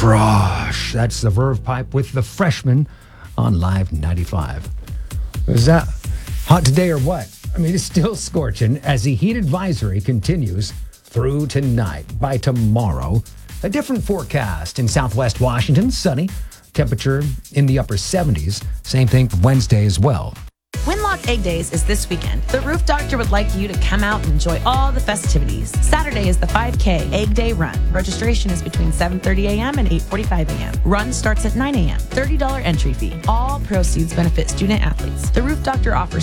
Frosh. That's the Verve Pipe with the Freshman on Live 95. Is that hot today or what? I mean, it's still scorching as the heat advisory continues through tonight. By tomorrow, a different forecast in southwest Washington. Sunny, temperature in the upper 70s. Same thing for Wednesday as well. Winlock Egg Days is this weekend. The Roof Doctor would like you to come out and enjoy all the festivities. Saturday is the 5K Egg Day Run. Registration is between 7:30 a.m. and 8:45 a.m. Run starts at 9 a.m. $30 entry fee. All proceeds benefit student athletes. The Roof Doctor offers